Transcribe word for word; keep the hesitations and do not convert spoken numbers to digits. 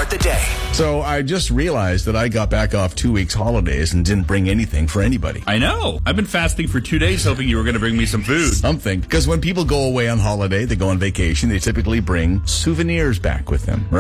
Start the day. So I just realized that I got back off two weeks holidays and didn't bring anything for anybody. I know. I've been fasting for two days hoping you were going to bring me some food. Something. Because when people go away on holiday, they go on vacation, they typically bring souvenirs back with them, right?